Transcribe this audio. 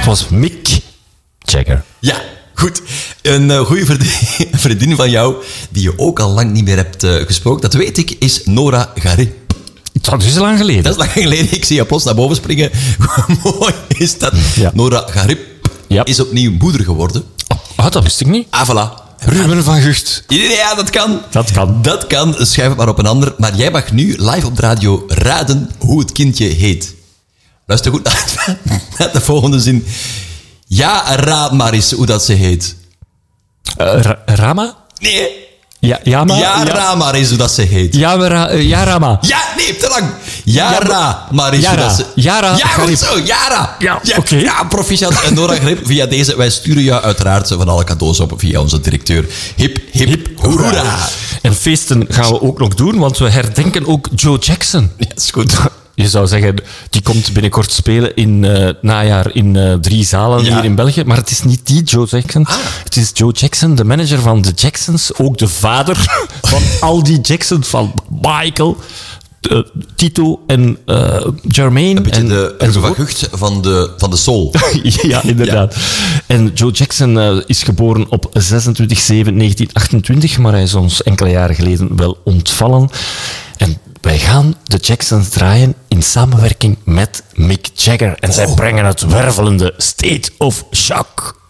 Dat was Mick Jagger. Ja, goed. Een goede vriendin van jou, die je ook al lang niet meer hebt gesproken, dat weet ik, is Nora Garib. Dat is lang geleden. Dat is lang geleden. Ik zie je plots naar boven springen. Hoe mooi is dat? Ja. Nora Garib is opnieuw moeder geworden. Dat wist ik niet. Ah, voilà. Ruben van Gucht. Ja, dat kan. Dat kan. Schuif het maar op een ander. Maar jij mag nu live op de radio raden hoe het kindje heet. Luister goed naar de volgende zin. Ja, raad maar eens hoe dat ze heet. Rama? Nee. Ja, maar... Ja, raad maar eens hoe dat ze heet. Ja, Rama. Ja, nee, te lang. Raad maar eens hoe dat ze... Yara. Ja, goed zo. Yara. Ja, oké. Ja, proficiat. En Nora Grip, via deze, wij sturen jou uiteraard van alle cadeaus op via onze directeur. Hip, hip, hoera. En feesten gaan we ook nog doen, want we herdenken ook Joe Jackson. Ja, is goed. Je zou zeggen, die komt binnenkort spelen in het najaar in 3 zalen hier in België. Maar het is niet die Joe Jackson. Het is Joe Jackson, de manager van de Jacksons. Ook de vader van al die Jacksons, van Michael, Tito en Jermaine. Een beetje de Van Gucht van de soul. Ja, inderdaad. Ja. En Joe Jackson is geboren op 26/7/1928, maar hij is ons enkele jaren geleden wel ontvallen. En wij gaan de Jacksons draaien in samenwerking met Mick Jagger. En zij brengen het wervelende State of Shock.